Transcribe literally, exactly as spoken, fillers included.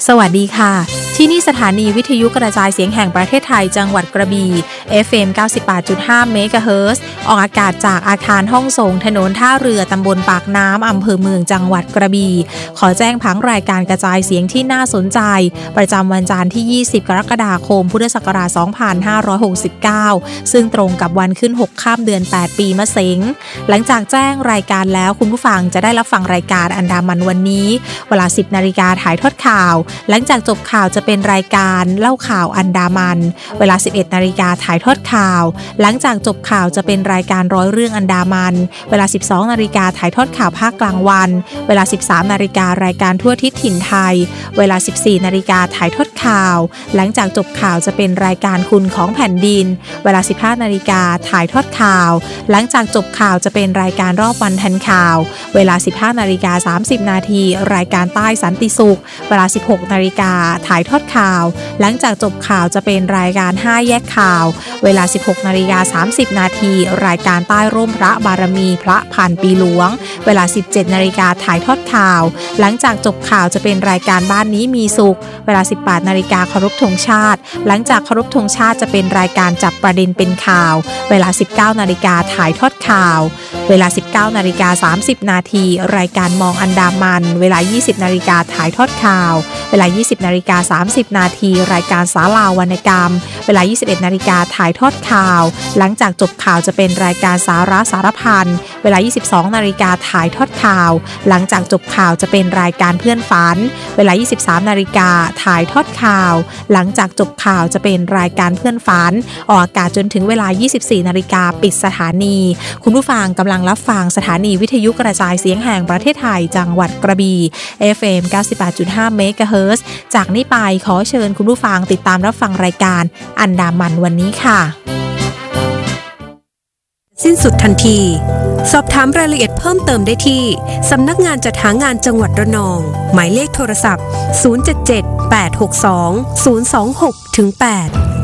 สวัสดีค่ะที่นี่สถานีวิทยุกระจายเสียงแห่งประเทศไทยจังหวัดกระบี่ เอฟ เอ็ม เก้าสิบแปดจุดห้า เมกะเฮิรตซ์ออกอากาศจากอาคารห้องส่งถนนท่าเรือตำบลปากน้ำอำเภอเมืองจังหวัดกระบี่ขอแจ้งผังรายการกระจายเสียงที่น่าสนใจประจำวันจันทร์ที่ยี่สิบกรกฎาคมพุทธศักราชสองพันห้าร้อยหกสิบเก้าซึ่งตรงกับวันขึ้นหกค่ำเดือนแปดปีมะเส็งหลังจากแจ้งรายการแล้วคุณผู้ฟังจะได้รับฟังรายการอันดามันวันนี้เวลา สิบนาฬิกาถ่ายทอดข่าวหลังจากจบข่าวจะเป็นรายการเล่าข่าวอันดามันเวลา สิบเอ็ดนาฬิกาถ่ายทอดข่าวหลังจากจบข่าวจะเป็นรายการร้อยเรื่องอันดามันเวลา สิบสองนาฬิกาถ่ายทอดข่าวภาคกลางวันเวลา สิบสามนาฬิการายการทั่วทิศถิ่นไทยเวลา สิบสี่นาฬิกาถ่ายทอดข่าวหลังจากจบข่าวจะเป็นรายการคุณของแผ่นดินเวลา สิบห้านาฬิกาถ่ายทอดข่าวหลังจากจบข่าวจะเป็นรายการรอบวันทันข่าวเวลา สิบห้านาฬิกาสามสิบนาทีรายการใต้สันติสุขเวลา สิบหกนาฬิกาถ่ายทอดข่าวหลังจากจบข่าวจะเป็นรายการห้าแยกข่าวเวลา สิบหกนาฬิกาสามสิบนาทีรายการใต้ร่มพระบารมีพระผ่านปีหลวงเวลา สิบเจ็ดนาฬิกาถ่ายทอดข่าวหลังจากจบข่าวจะเป็นรายการบ้านนี้มีสุขเวลา สิบแปดนาฬิกาเคารพธงชาติหลังจากเคารพธงชาติจะเป็นรายการจับประเด็นเป็นข่าวเวลา สิบเก้านาฬิกาถ่ายทอดข่าวเวลา สิบเก้านาฬิกาสามสิบนาทีรายการมองอันดามันเวลา ยี่สิบนาฬิกาถ่ายทอดข่าวเวลา ยี่สิบนาฬิกาสามสิบนาทีรายการศาลาวรรณกรรมเวลา ยี่สิบเอ็ดนาฬิกาถ่ายทอดข่าวหลังจากจบข่าวจะเป็นรายการสาระสารพันเวลา ยี่สิบสองนาฬิกาถ่ายทอดข่าวหลังจากจบข่าวจะเป็นรายการเพื่อนฝันเวลา ยี่สิบสามนาฬิกาถ่ายทอดข่าวหลังจากจบข่าวจะเป็นรายการเพื่อนฝันออกอากาศจนถึงเวลา ยี่สิบสี่นาฬิกาปิดสถานีคุณผู้ฟังกำลังรับฟังสถานีวิทยุกระจายเสียงแห่งประเทศไทยจังหวัดกระบี่ เอฟ เอ็ม เก้าสิบแปดจุดห้า เมกะเฮิรตซ์จากนี้ไปขอเชิญคุณผู้ฟังติดตามรับฟังรายการอันดามันวันนี้ค่ะสิ้นสุดทันทีสอบถามรายละเอียดเพิ่มเติมได้ที่สำนักงานจัดหางานจังหวัดระนองหมายเลขโทรศัพท์ศูนย์ เจ็ด เจ็ด แปด หก สอง ศูนย์ สอง หก แปด